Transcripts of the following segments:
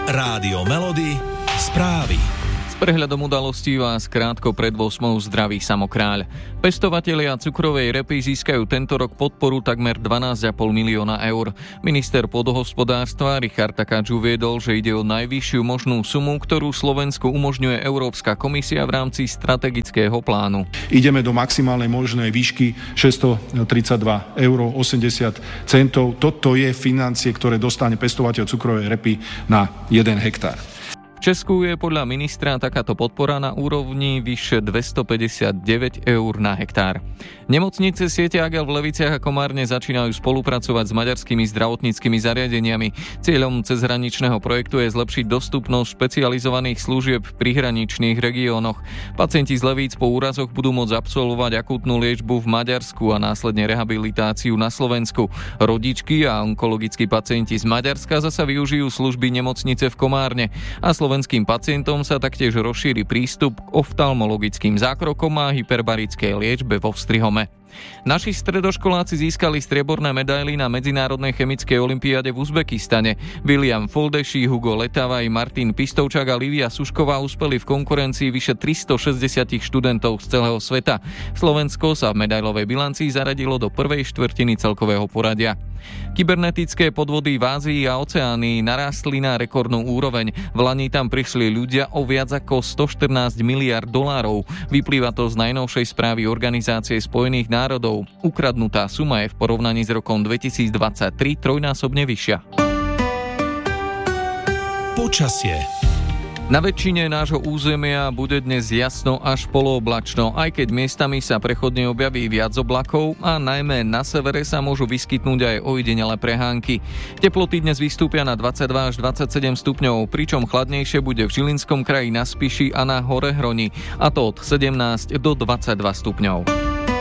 Rádio Melody, správy. Prehľadom udalostí vás krátko pred 8 zdraví Samokráľ. Pestovatelia cukrovej repy získajú tento rok podporu takmer 12,5 milióna eur. Minister pôdohospodárstva Richard Takáč uviedol, že ide o najvyššiu možnú sumu, ktorú Slovensku umožňuje Európska komisia v rámci strategického plánu. Ideme do maximálnej možnej výšky 632,80 €. Toto je financie, ktoré dostane pestovateľ cukrovej repy na 1 hektár. V Česku je podľa ministra takáto podpora na úrovni vyše 259 eur na hektár. Nemocnice siete Agel v Leviciach a Komárne začínajú spolupracovať s maďarskými zdravotníckymi zariadeniami. Cieľom cezhraničného projektu je zlepšiť dostupnosť špecializovaných služieb v prihraničných regiónoch. Pacienti z Levíc po úrazoch budú môcť absolvovať akútnu liečbu v Maďarsku a následne rehabilitáciu na Slovensku. Rodičky a onkologickí pacienti z Maďarska zasa využijú služby nemocnice v Komárne a slovenským pacientom sa taktiež rozšíri prístup k oftalmologickým zákrokom a hyperbarickej liečbe vo Vstrihome. Naši stredoškoláci získali strieborné medaily na Medzinárodnej chemickej olympiáde v Uzbekistane. William Foldeši, Hugo Letavaj, Martin Pistovčák a Livia Sušková uspeli v konkurencii vyše 360 študentov z celého sveta. Slovensko sa v medailovej bilancii zaradilo do prvej štvrtiny celkového poradia. Kybernetické podvody v Ázii a Oceánii narástli na rekordnú úroveň. Vlani tam prišli ľudia o viac ako 114 miliard dolárov. Vyplýva to z najnovšej správy Organizácie spojených národov. Ukradnutá suma je v porovnaní s rokom 2023 trojnásobne vyššia. Počasie. Na väčšine nášho územia bude dnes jasno až polooblačno, aj keď miestami sa prechodne objaví viac oblakov a najmä na severe sa môžu vyskytnúť aj ojedinelé prehánky. Teploty dnes vystúpia na 22 až 27 stupňov, pričom chladnejšie bude v Žilinskom kraji, na Spiši a na hore Hroni, a to od 17 do 22 stupňov.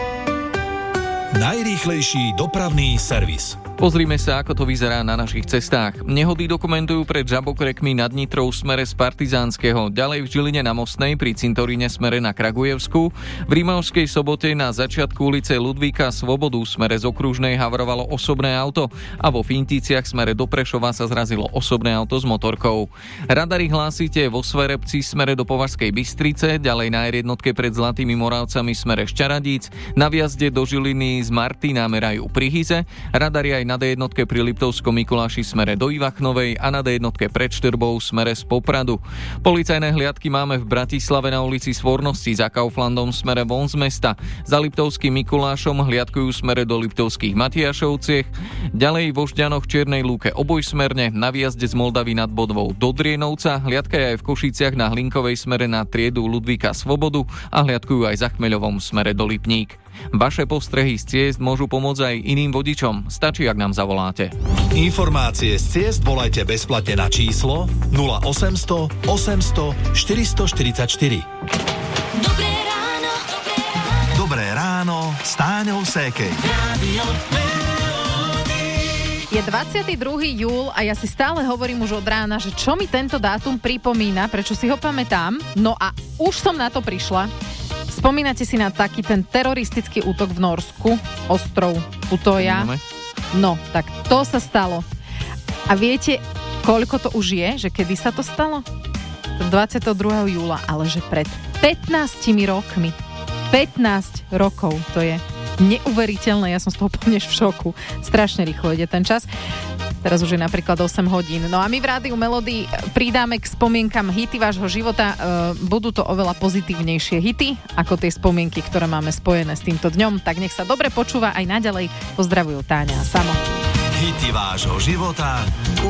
Najrýchlejší dopravný servis. Pozrime sa, ako to vyzerá na našich cestách. Nehody dokumentujú pred Žabokrekmi nad Nitrou v smere z Partizánskeho, ďalej v Žiline na Mostnej pri cintoríne smere na Kragujevsku, v Rimavskej Sobote na začiatku ulice Ludvíka Svobodu v smere z Okružnej havrovalo osobné auto a vo Finticiach smere do Prešova sa zrazilo osobné auto s motorkou. Radary hlásite vo Sverepci smere do Považskej Bystrice, ďalej na R1 pred Zlatými Moravcami smere Šťaradíc, na vjazde do Žiliny z Martina merajú pri Hyze, radary aj na D1 pri Liptovskom Mikuláši smere do Ivachnovej a na D1 pred Štrbou smere z Popradu. Policajné hliadky máme v Bratislave na ulici Svornosti, za Kauflandom smere von z mesta, za Liptovským Mikulášom hliadkujú smere do Liptovských Matiašovciech, ďalej vo Žďanoch Čiernej Lúke obojsmerne, na výjazde z Moldavy nad Bodvou do Drienovca, hliadka je aj v Košiciach na Hlinkovej smere na triedu Ludvíka Svobodu a hliadkujú aj za Chmeľovom smere do Lipník. Vaše postrehy z ciest môžu pomôcť aj iným vodičom. Stačí, ak nám zavoláte. Informácie z ciest volajte bezplatne na číslo 0800 800 444. Dobré ráno. Dobré ráno s Táňou Sékej. Je 22. júl a ja si stále hovorím už od rána, že čo mi tento dátum pripomína, prečo si ho pamätám. No a už som na to prišla. Spomínate si na taký ten teroristický útok v Norsku, ostrov Utoja? No, tak to sa stalo. A viete, koľko to už je, že kedy sa to stalo? 22. júla, ale že pred 15 rokmi. 15 rokov to je. Neuveriteľné, ja som z toho úplne v šoku. Strašne rýchlo ide ten čas. Teraz už je napríklad 8 hodín. No a my v Rádiu Melody pridáme k spomienkam hity vášho života. Budú to oveľa pozitívnejšie hity ako tie spomienky, ktoré máme spojené s týmto dňom. Tak nech sa dobre počúva aj naďalej. Pozdravujú Táňa a Samo. Hity vášho života.